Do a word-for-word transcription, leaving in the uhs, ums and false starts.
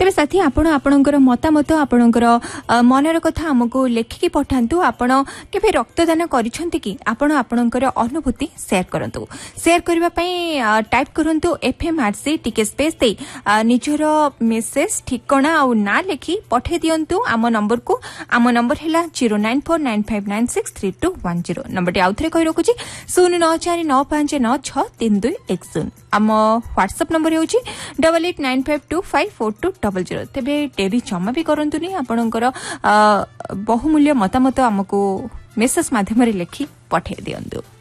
तेरे साथी आपण आपणकर मतामत आपणकर मनर कथा आमको लेखिकी पठांतु आपण केबे रक्तदान करिसंती कि आपण आपणकर अनुभूति शेयर करंतु शेयर करबा पई टाइप करंतु एफएमआरसी टिके स्पेस दे निजर मेसेज ठिकाना आ ना लेखि पठे दियंतु आम नंबर को आम नंबर हैला zero nine four nine five nine six three to one zero number T आउथरे कहि रखुची शून्य नौ चार नौ पाँच नौ छह तीन दुई एक शून्य आम व्हाट्सएप नंबर होची double eight nine five to five four to double zero तेबे डेरी जमा भी करंतुनी आपणकर बहुमूल्य मतामत आमको मेसेज माध्यम रे लेखि पठे दियंतु।